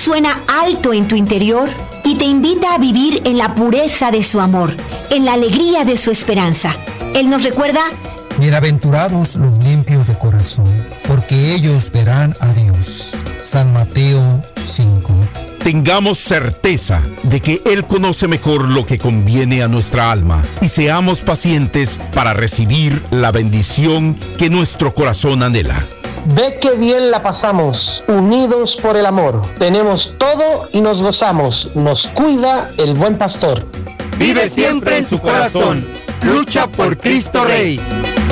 suena alto en tu interior y te invita a vivir en la pureza de su amor, en la alegría de su esperanza. Él nos recuerda: bienaventurados los limpios de corazón, porque ellos verán a Dios. San Mateo 5. Tengamos certeza de que Él conoce mejor lo que conviene a nuestra alma y seamos pacientes para recibir la bendición que nuestro corazón anhela. Ve qué bien la pasamos, unidos por el amor. Tenemos todo y nos gozamos. Nos cuida el buen pastor. Vive siempre en su corazón. Lucha por Cristo Rey.